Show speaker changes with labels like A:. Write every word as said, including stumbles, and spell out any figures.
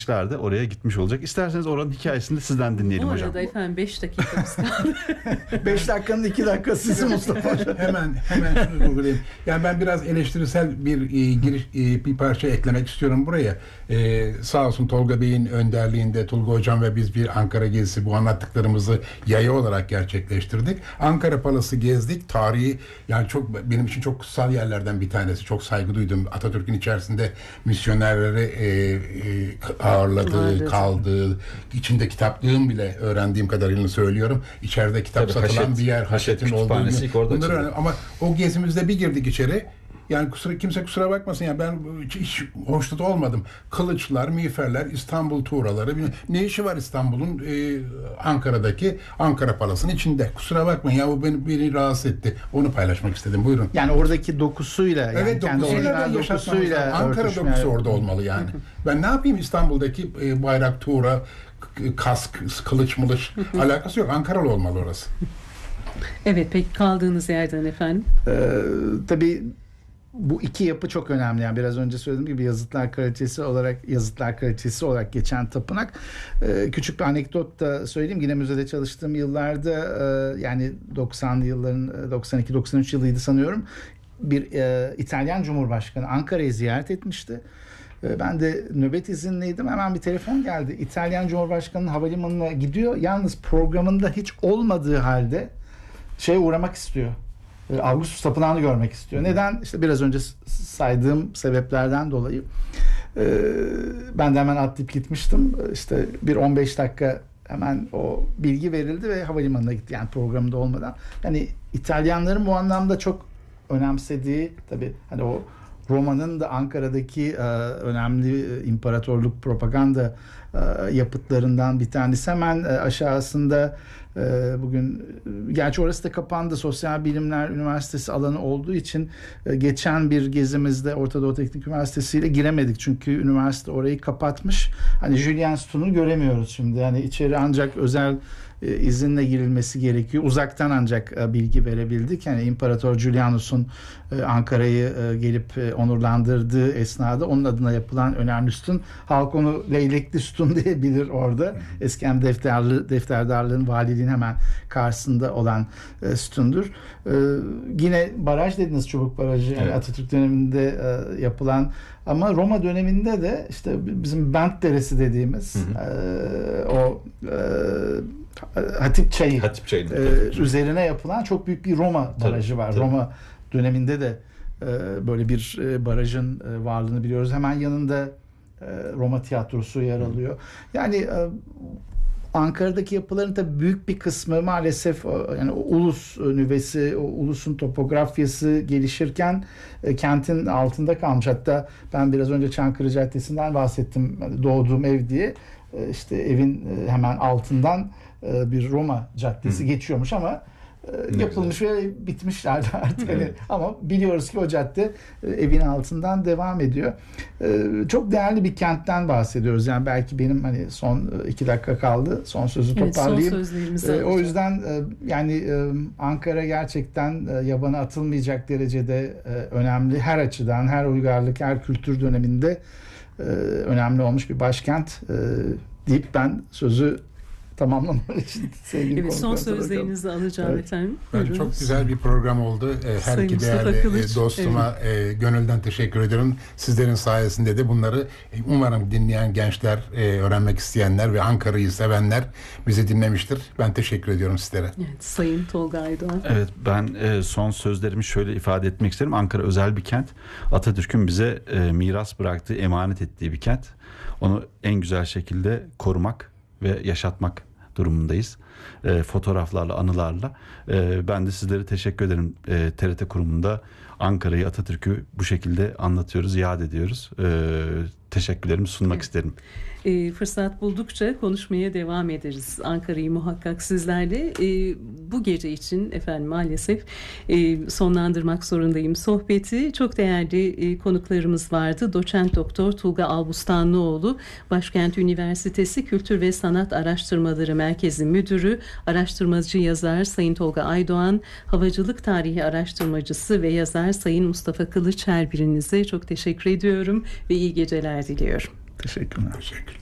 A: de oraya gitmiş olacak. İsterseniz oranın hikayesini de sizden dinleyelim
B: Bu
A: hocam.
B: arada efendim beş dakikamız kaldı.
C: beş dakikanın iki dakikası sizin Mustafa Hocam.
D: hemen hemen şunu vurgulayayım. Yani ben biraz eleştirisel bir e, giriş e, bir parça eklemek istiyorum buraya. E, sağ olsun Tolga Bey'in önderliğinde Tolga Hocam ve biz bir Ankara gezisi, bu anlattıklarımızı yayı olarak gerçekleştirdik. Ankara Palas'ı gezdik. Tarihi, yani çok, benim için çok kutsal yerlerden bir tanesi. Çok saygı duydum. Atatürk'ün içerisinde misyonerleri e, e, ağırladığı,
B: Ağırladı.
D: kaldığı, içinde kitaplığım bile öğrendiğim kadarıyla söylüyorum. İçeride kitap
E: Tabii,
D: satılan
E: Haşet-
D: bir yer.
E: Haşet
D: Haşet'in olduğunu.
E: Kütüphanesi ilk orada
D: Bunları
E: açıldı.
D: öğrendim. Ama o gezimizde bir girdik içeri. Yani kusura, kimse kusura bakmasın ya, ben hiç, hiç hoşnut olmadım. Kılıçlar, miğferler, İstanbul tuğraları. Ne işi var İstanbul'un e, Ankara'daki Ankara Palas'ın içinde? Kusura bakmayın ya, bu beni, beni rahatsız etti. Onu paylaşmak istedim. Buyurun.
C: Yani oradaki dokusuyla, yani
D: Evet,
C: kendi
D: dokusuyla
C: orijinal
D: da yaşatmamız
C: dokusuyla
D: lazım. Ankara
C: örtüşmeye-
D: dokusu orada olmalı yani. Ben ne yapayım İstanbul'daki e, bayrak, tuğra, k- kask, kılıç mılıç alakası yok. Ankaralı olmalı orası.
B: Evet, peki kaldığınız yerden efendim.
C: Ee, tabii bu iki yapı çok önemli. Yani biraz önce söylediğim gibi yazıtlar kraliçesi olarak yazıtlar kraliçesi olarak geçen tapınak. Ee, küçük bir anekdot da söyleyeyim. Yine müzede çalıştığım yıllarda e, yani doksanlı yılların doksan iki doksan üç yılıydı sanıyorum. Bir e, İtalyan Cumhurbaşkanı Ankara'yı ziyaret etmişti. E, Ben de nöbet izinliydim. Hemen bir telefon geldi. İtalyan Cumhurbaşkanı'nın havalimanına gidiyor. Yalnız programında hiç olmadığı halde şeye uğramak istiyor. E, Augustus Tapınağı'nı görmek istiyor. Neden? İşte biraz önce s- saydığım sebeplerden dolayı. E, ben de hemen atlayıp gitmiştim. E, İşte bir on beş dakika hemen o bilgi verildi ve havalimanına gitti. Yani programda olmadan. Yani İtalyanların bu anlamda çok önemsediği, tabii hani o Roma'nın da Ankara'daki e, önemli e, imparatorluk propaganda e, yapıtlarından bir tanesi. Hemen e, aşağısında e, bugün, e, gerçi orası da kapandı, Sosyal Bilimler Üniversitesi alanı olduğu için e, geçen bir gezimizde Orta Doğu Teknik Üniversitesi ile giremedik. Çünkü üniversite orayı kapatmış. Hani Julian Sütunu'nu göremiyoruz şimdi. Yani içeri ancak özel e, izinle girilmesi gerekiyor. Uzaktan ancak e, bilgi verebildik. Yani İmparator Julianus'un e, Ankara'yı e, gelip e, onurlandırdığı esnada onun adına yapılan önemli sütun. Halk onu Leylekli Sütun diye bilir orada. Eski defterli, defterdarlığın, valiliğin hemen karşısında olan e, sütundur. E, yine baraj dediniz, Çubuk Barajı. Yani
E: Evet.
C: Atatürk döneminde e, yapılan, ama Roma döneminde de işte bizim Bent Deresi dediğimiz
E: Hı hı.
C: e, o e, Hatip Çayı
E: Hatip Çayı'nda.
C: e, üzerine yapılan çok büyük bir Roma
E: Tabii,
C: barajı var.
E: tabii.
C: Roma döneminde de e, böyle bir e, barajın e, varlığını biliyoruz. Hemen yanında e, Roma tiyatrosu yer alıyor. Yani e, Ankara'daki yapıların tabii büyük bir kısmı maalesef o, yani o ulus nüvesi, o ulusun topografyası gelişirken e, kentin altında kalmış. Hatta ben biraz önce Çankırı Caddesi'nden bahsettim. Hani doğduğum ev diye. E, işte evin e, hemen altından e, bir Roma caddesi
E: Hı.
C: geçiyormuş ama e,
E: Ne
C: yapılmış ve bitmişlerdi artık. Hani,
E: Evet.
C: ama biliyoruz ki o cadde e, evin altından devam ediyor. E, çok değerli bir kentten bahsediyoruz. Yani belki benim hani son e, iki dakika kaldı. Son sözü
B: Evet, son
C: toparlayayım.
B: sözlerimizi
C: E, o
B: alacağım.
C: yüzden e, yani e, Ankara gerçekten e, yabana atılmayacak derecede e, önemli. Her açıdan, her uygarlık, her kültür döneminde e, önemli olmuş bir başkent e, deyip ben sözü tamamlamak için sevgili
B: Evet, son
C: konuklarımıza
B: sözlerinizi alacağım
C: Evet.
B: efendim.
D: Bence
B: Buyurunuz.
D: çok güzel bir program oldu. Ee, Her
B: Sayın
D: iki
B: Mustafa
D: değerli
B: Kılıç,
D: e, dostuma e, gönülden teşekkür ediyorum. Sizlerin sayesinde de bunları e, umarım dinleyen gençler, e, öğrenmek isteyenler ve Ankara'yı sevenler bizi dinlemiştir. Ben teşekkür ediyorum sizlere.
B: Evet, Sayın Tolga Aydoğan.
A: Evet, ben e, son sözlerimi şöyle ifade etmek isterim. Ankara özel bir kent. Atatürk'ün bize e, miras bıraktığı, emanet ettiği bir kent. Onu en güzel şekilde korumak ve yaşatmak durumundayız. E, fotoğraflarla, anılarla. E, ben de sizlere teşekkür ederim. E, T R T kurumunda Ankara'yı, Atatürk'ü bu şekilde anlatıyoruz, yad ediyoruz. E, teşekkürlerimi sunmak
B: Evet.
A: isterim.
B: E, fırsat buldukça konuşmaya devam ederiz. Ankara'yı muhakkak sizlerle. E, bu gece için efendim maalesef e, sonlandırmak zorundayım sohbeti. Çok değerli e, konuklarımız vardı. Doçent Doktor Tulga Albustanlıoğlu, Başkent Üniversitesi Kültür ve Sanat Araştırmaları Merkezi Müdürü, araştırmacı yazar Sayın Tolga Aydoğan, havacılık tarihi araştırmacısı ve yazar Sayın Mustafa Kılıç, her birinize çok teşekkür ediyorum ve iyi geceler diliyorum.
C: Teşekkürler.
D: Teşekkür.